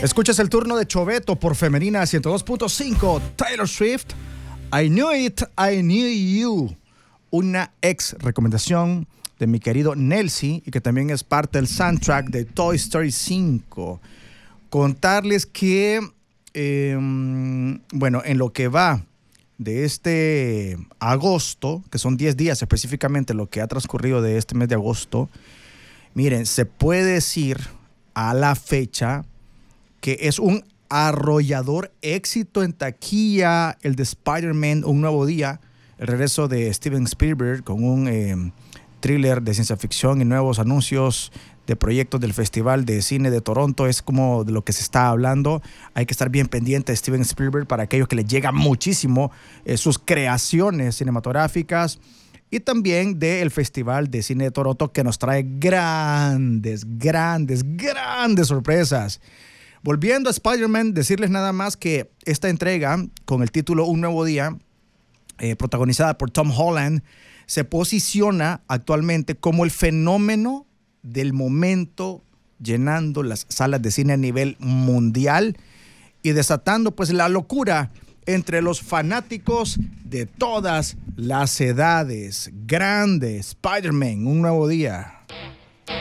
Escuchas el turno de Choveto por Femenina 102.5. Taylor Swift, I Knew It, I Knew You. Una ex recomendación de mi querido Nelsi y que también es parte del soundtrack de Toy Story 5. Contarles que, bueno, en lo que va de este agosto, que son 10 días específicamente lo que ha transcurrido de este mes de agosto, miren, se puede decir a la fecha que es un arrollador éxito en taquilla el de Spider-Man Un Nuevo Día, el regreso de Steven Spielberg con un thriller de ciencia ficción y nuevos anuncios de proyectos del Festival de Cine de Toronto. Es como de lo que se está hablando. Hay que estar bien pendiente de Steven Spielberg para aquellos que les llega muchísimo sus creaciones cinematográficas, y también del Festival de Cine de Toronto, que nos trae grandes sorpresas. Volviendo a Spider-Man, decirles nada más que esta entrega, con el título Un Nuevo Día, protagonizada por Tom Holland, se posiciona actualmente como el fenómeno del momento, llenando las salas de cine a nivel mundial y desatando pues la locura entre los fanáticos de todas las edades. Grande Spider-Man, Un Nuevo Día.